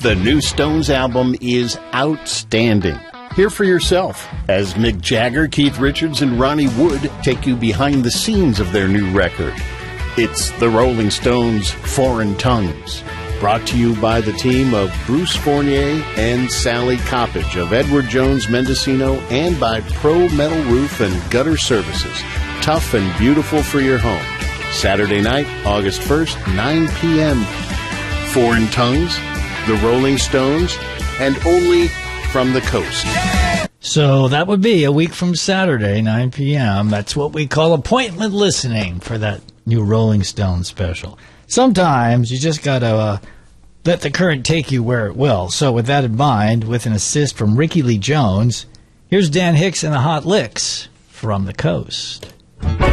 The new Stones album is outstanding. Hear for yourself as Mick Jagger, Keith Richards, and Ronnie Wood take you behind the scenes of their new record. It's the Rolling Stones' Foreign Tongues, brought to you by the team of Bruce Fournier and Sally Coppage of Edward Jones Mendocino, and by Pro Metal Roof and Gutter Services. Tough and beautiful for your home. Saturday night, August 1st, 9 p.m. Foreign Tongues, the Rolling Stones, and only from the coast. So that would be a week from Saturday, 9 p.m. That's what we call appointment listening for that new Rolling Stones special. Sometimes you just got to let the current take you where it will. So with that in mind, with an assist from Ricky Lee Jones, here's Dan Hicks and the Hot Licks from the coast.